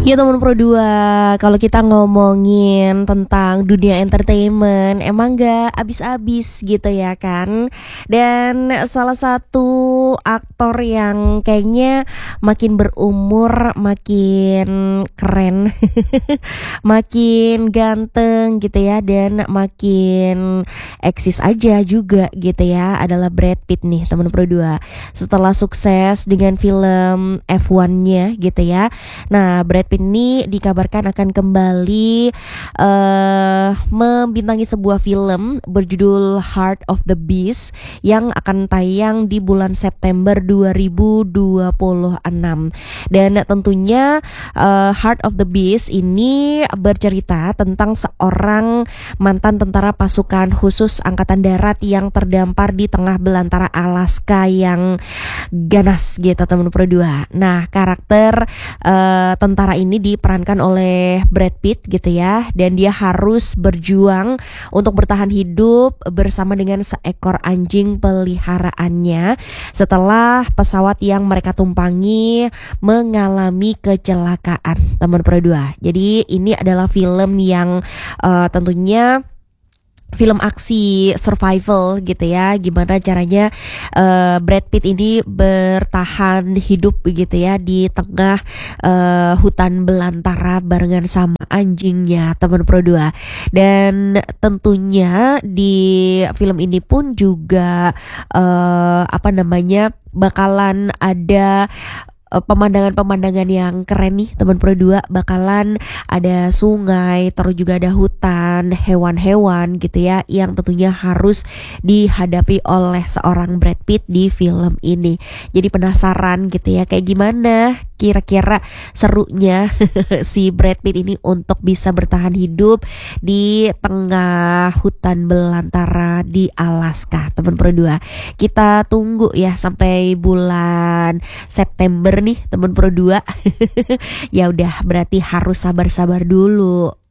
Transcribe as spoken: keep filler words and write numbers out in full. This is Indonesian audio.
Ya teman Pro dua, kalau kita ngomongin tentang dunia entertainment, emang gak abis-abis gitu ya kan. Dan salah satu aktor yang kayaknya makin berumur makin keren, makin ganteng gitu ya, dan makin eksis aja juga gitu ya, adalah Brad Pitt nih teman Pro dua. Setelah sukses dengan film F satu-nya gitu ya. Nah, Brad Pitt ini dikabarkan akan kembali uh, membintangi sebuah film berjudul Heart of the Beast yang akan tayang di bulan September dua ribu dua puluh enam. Dan tentunya uh, Heart of the Beast ini bercerita tentang seorang mantan tentara pasukan khusus Angkatan Darat yang terdampar di tengah belantara Alaska yang ganas gitu teman Pro dua. Nah, karakter uh, tentara ini diperankan oleh Brad Pitt gitu ya, dan dia harus berjuang untuk bertahan hidup bersama dengan seekor anjing peliharaannya setelah pesawat yang mereka tumpangi mengalami kecelakaan teman Pro dua. Jadi ini adalah film yang uh, tentunya film aksi survival gitu ya, gimana caranya uh, Brad Pitt ini bertahan hidup gitu ya di tengah uh, hutan belantara barengan sama anjingnya teman Pro dua. Dan tentunya di film ini pun juga uh, apa namanya bakalan ada pemandangan-pemandangan yang keren nih teman Pro dua. Bakalan ada sungai, terus juga ada hutan, hewan-hewan gitu ya, yang tentunya harus dihadapi oleh seorang Brad Pitt di film ini. Jadi penasaran gitu ya, kayak gimana kira-kira serunya si Brad Pitt ini untuk bisa bertahan hidup di tengah hutan belantara di Alaska teman Pro dua. Kita tunggu ya sampai bulan September nih teman Pro dua. Ya udah, berarti harus sabar-sabar dulu.